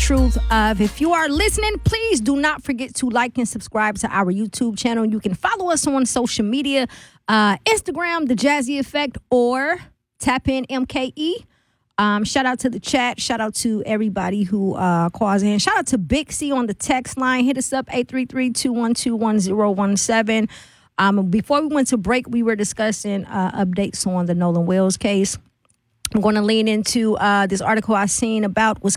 truth. If you are listening, please do not forget to like and subscribe to our YouTube channel. You can follow us on social media, Instagram, The Jazzy Effect, or tap in MKE. Shout out to the chat. Shout out to everybody who calls in. Shout out to Big C on the text line. Hit us up, 833-212-1017. Before we went to break, we were discussing updates on the Nolan Wells case. I'm going to lean into this article I seen about was